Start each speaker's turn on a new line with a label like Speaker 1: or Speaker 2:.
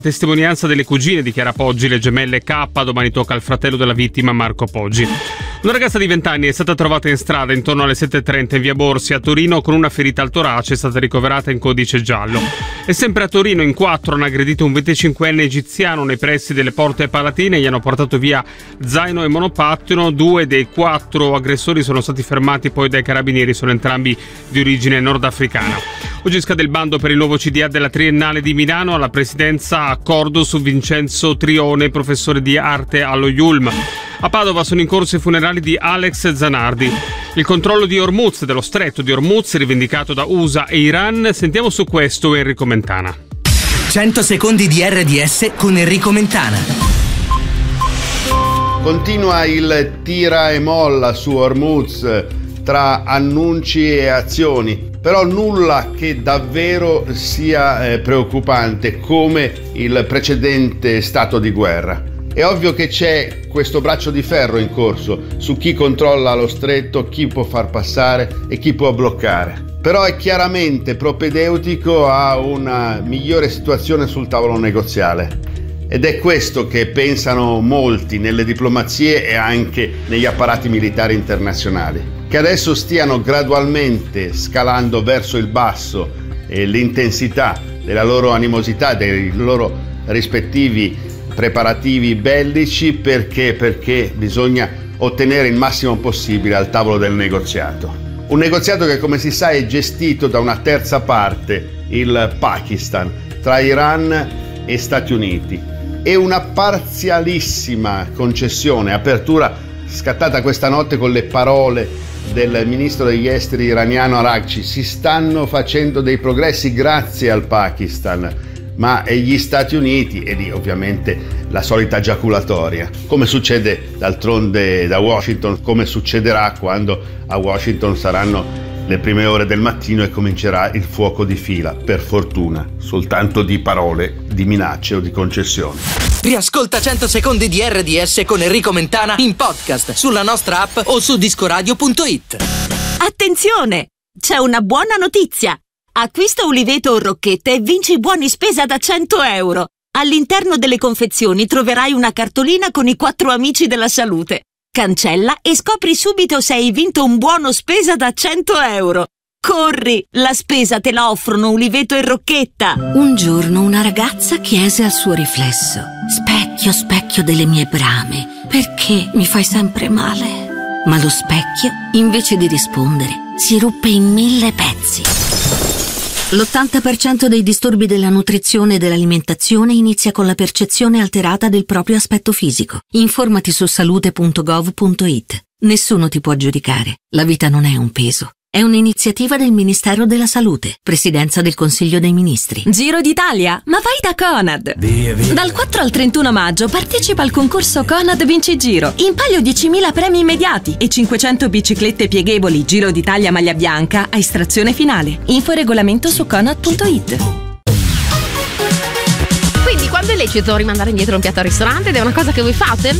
Speaker 1: Testimonianza delle cugine, dichiara Poggi, le gemelle K, domani tocca al fratello della vittima Marco Poggi. Una ragazza di 20 anni è stata trovata in strada intorno alle 7:30 in via Borsi a Torino con una ferita al torace, è stata ricoverata in codice giallo. E sempre a Torino in 4 hanno aggredito un 25enne egiziano nei pressi delle Porte Palatine, gli hanno portato via zaino e monopattino. 2 dei 4 aggressori sono stati fermati poi dai carabinieri, sono entrambi di origine nordafricana. Oggi scade il bando per il nuovo CDA della Triennale di Milano, alla presidenza accordo su Vincenzo Trione, professore di arte allo IULM. A Padova sono in corso i funerali di Alex Zanardi. Il controllo di Hormuz, dello stretto di Hormuz, rivendicato da USA e Iran. Sentiamo su questo Enrico Mentana.
Speaker 2: 100 secondi di RDS con Enrico Mentana.
Speaker 3: Continua il tira e molla su Hormuz tra annunci e azioni, però nulla che davvero sia preoccupante come il precedente stato di guerra. È ovvio che c'è questo braccio di ferro in corso su chi controlla lo stretto, chi può far passare e chi può bloccare. Però è chiaramente propedeutico a una migliore situazione sul tavolo negoziale. Ed è questo che pensano molti nelle diplomazie e anche negli apparati militari internazionali, che adesso stiano gradualmente scalando verso il basso l'intensità della loro animosità, dei loro rispettivi preparativi bellici, perché bisogna ottenere il massimo possibile al tavolo del negoziato. Un negoziato che, come si sa, è gestito da una terza parte, il Pakistan, tra Iran e Stati Uniti. E una parzialissima concessione, apertura scattata questa notte con le parole del ministro degli esteri iraniano Araghchi. Si stanno facendo dei progressi grazie al Pakistan, ma gli Stati Uniti, e lì ovviamente la solita giaculatoria, come succede d'altronde da Washington, come succederà quando a Washington saranno le prime ore del mattino e comincerà il fuoco di fila, per fortuna soltanto di parole, di minacce o di concessioni.
Speaker 2: Riascolta 100 secondi di RDS con Enrico Mentana in podcast sulla nostra app o su discoradio.it.
Speaker 4: Attenzione! C'è una buona notizia! Acquista Uliveto o Rocchette e vinci buoni spesa da 100 euro. All'interno delle confezioni troverai una cartolina con i 4 amici della salute. Cancella e scopri subito se hai vinto un buono spesa da 100 euro. Corri! La spesa te la offrono Uliveto e Rocchetta.
Speaker 5: Un giorno una ragazza chiese al suo riflesso: specchio, specchio delle mie brame, perché mi fai sempre male? Ma lo specchio, invece di rispondere, si ruppe in 1000 pezzi. L'80% dei disturbi della nutrizione e dell'alimentazione inizia con la percezione alterata del proprio aspetto fisico. Informati su salute.gov.it. Nessuno ti può giudicare. La vita non è un peso. È un'iniziativa del Ministero della Salute, Presidenza del Consiglio dei Ministri.
Speaker 6: Giro d'Italia, ma vai da Conad!
Speaker 2: Via.
Speaker 6: Dal 4 al 31 maggio partecipa al concorso Conad Vinci Giro. In palio 10.000 premi immediati e 500 biciclette pieghevoli Giro d'Italia maglia bianca a estrazione finale. Info e regolamento su conad.it.
Speaker 7: Quindi quando è lecito rimandare indietro un piatto al ristorante ed è una cosa che voi fate?